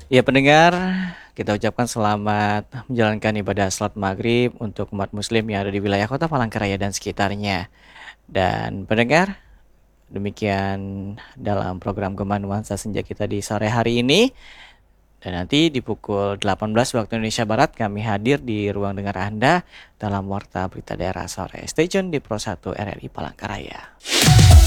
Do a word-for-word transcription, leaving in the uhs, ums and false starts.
Ya pendengar, kita ucapkan selamat menjalankan ibadah salat maghrib untuk umat muslim yang ada di wilayah kota Palangkaraya dan sekitarnya. Dan pendengar, demikian dalam program Gema Nuansa Senja kita di sore hari ini. Dan nanti di pukul delapan belas waktu Indonesia Barat kami hadir di ruang dengar Anda dalam Warta Berita Daerah Sore. Stay tune di Pro satu R R I Palangkaraya.